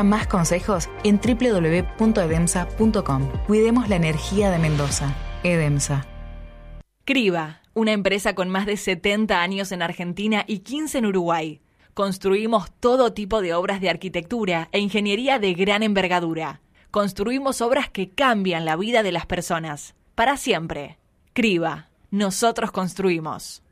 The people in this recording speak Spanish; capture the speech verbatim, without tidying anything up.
Más consejos en doble u doble u doble u punto edemsa punto com. Cuidemos la energía de Mendoza. Edemsa. Criba, una empresa con más de setenta años en Argentina y quince en Uruguay. Construimos todo tipo de obras de arquitectura e ingeniería de gran envergadura. Construimos obras que cambian la vida de las personas. Para siempre. Criba, nosotros construimos.